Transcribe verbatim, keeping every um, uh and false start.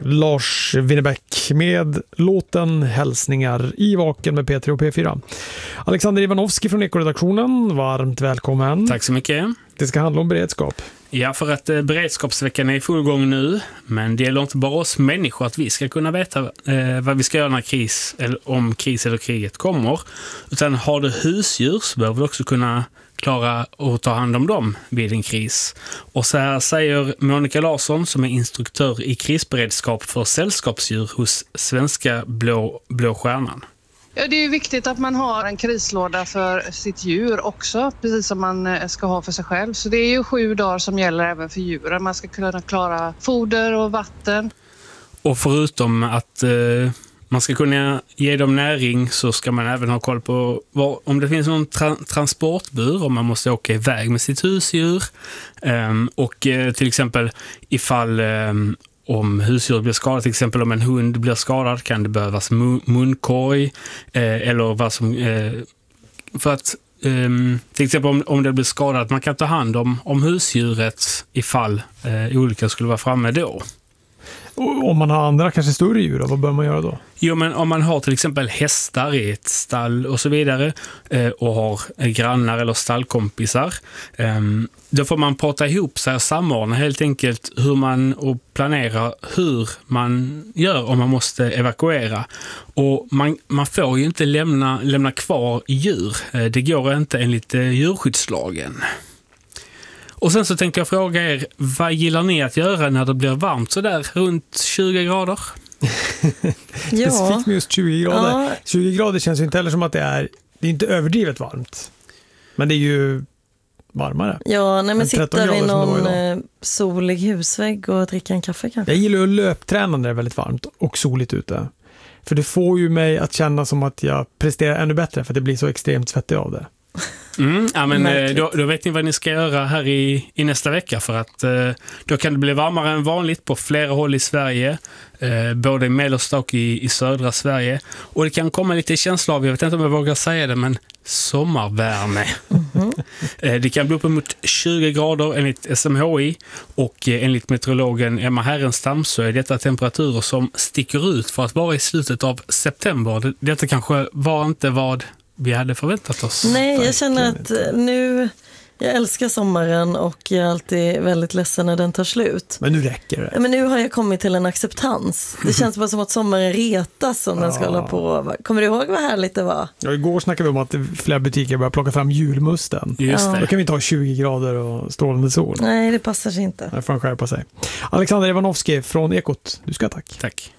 Lars Winnerbäck med låten Hälsningar i Vaken med P tre och P fyra. Alexander Ivanovski från Ekoredaktionen, varmt välkommen. Tack så mycket. Det ska handla om beredskap. Ja, för att eh, beredskapsveckan är i full gång nu, men det gäller inte bara oss människor att vi ska kunna veta eh, vad vi ska göra när kris, eller om kris eller kriget kommer, utan har du husdjur så behöver du också kunna klara att ta hand om dem vid en kris. Och så här säger Monica Larsson, som är instruktör i krisberedskap för sällskapsdjur hos Svenska Blå, Blå Stjärnan. Ja, det är viktigt att man har en krislåda för sitt djur också, precis som man ska ha för sig själv. Så det är ju sju dagar som gäller även för djuren. Man ska kunna klara foder och vatten. Och förutom att eh, man ska kunna ge dem näring, så ska man även ha koll på var, om det finns någon tra- transportbur, om man måste åka iväg med sitt husdjur. Um, och eh, till exempel ifall um, om husdjur blir skadat, till exempel om en hund blir skadad, kan det behövas mun- munkorg eh, eller vad som eh, för att Um, till exempel om, om det blir skadat, man kan ta hand om, om husdjuret ifall eh, olyckan skulle vara framme då. Och om man har andra, kanske större djur, vad bör man göra då? Jo, men om man har till exempel hästar i ett stall och så vidare eh, och har grannar eller stallkompisar, eh, då får man prata ihop sig och samordna helt enkelt hur man och planera hur man gör om man måste evakuera. Och man, man får ju inte lämna, lämna kvar djur. Eh, det går inte enligt eh, djurskyddslagen. Och sen så tänkte jag fråga er, vad gillar ni att göra när det blir varmt så där runt tjugo grader? Ja. Specifikt med just tjugo grader. Ja. tjugo grader känns ju inte heller som att det är, det är inte överdrivet varmt. Men det är ju varmare. Ja, nej, men sitta vid någon eh, solig husvägg och dricka en kaffe kanske. Jag gillar att löpträna när det är väldigt varmt och soligt ute. För det får ju mig att känna som att jag presterar ännu bättre, för att det blir så extremt svettig av det. Mm, ja, men då, då vet ni vad ni ska göra här i, i nästa vecka, för att eh, då kan det bli varmare än vanligt på flera håll i Sverige, eh, både i mellersta och i, i södra Sverige, och det kan komma lite känsla av, jag vet inte om jag vågar säga det, men sommarvärme. Mm-hmm. eh, det kan bli uppemot tjugo grader enligt S M H I, och eh, enligt meteorologen Emma Herrenstam så är detta temperaturer som sticker ut för att vara i slutet av september. Det, detta kanske var inte vad vi hade förväntat oss. Nej, jag känner att nu, jag älskar sommaren och jag är alltid väldigt ledsen när den tar slut. Men nu räcker det. Men nu har jag kommit till en acceptans. Det känns bara som att sommaren retas om den ska hålla på. Kommer du ihåg vad härligt det var? Ja, igår snackade vi om att flera butiker börjar plocka fram julmusten. Just det. Då kan vi inte ha tjugo grader och strålande sol. Nej, det passar sig inte. Där får han skärpa sig. Alexander Ivanovski från Ekot, du ska tack. Tack.